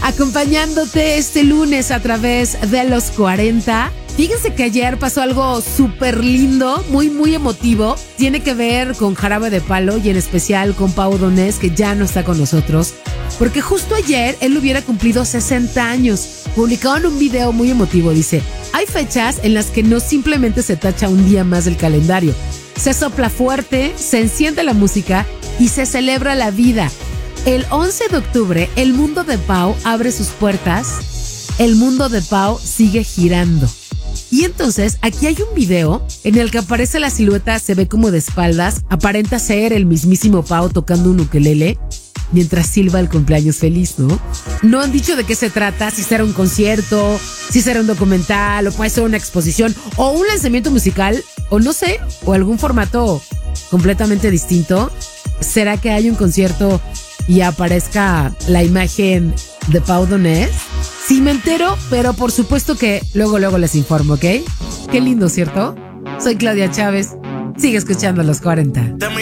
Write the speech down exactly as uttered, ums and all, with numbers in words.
acompañándote este lunes a través de los cuarenta. Fíjense que ayer pasó algo súper lindo, muy, muy emotivo. Tiene que ver con Jarabe de Palo y en especial con Pau Donés, que ya no está con nosotros. Porque justo ayer él hubiera cumplido sesenta años. Publicaron un video muy emotivo, dice: hay fechas en las que no simplemente se tacha un día más del calendario. Se sopla fuerte, se enciende la música y se celebra la vida. El once de octubre, el mundo de Pau abre sus puertas. El mundo de Pau sigue girando. Y entonces aquí hay un video en el que aparece la silueta, se ve como de espaldas, aparenta ser el mismísimo Pau tocando un ukelele mientras silba el cumpleaños feliz, ¿no? No han dicho de qué se trata, si será un concierto, si será un documental, o puede ser una exposición, o un lanzamiento musical, o no sé, o algún formato completamente distinto. ¿Será que hay un concierto y aparezca la imagen de Pau Donés? Sí me entero, pero por supuesto que luego, luego les informo, ¿ok? Qué lindo, ¿cierto? Soy Claudia Chávez. Sigue escuchando Los cuarenta.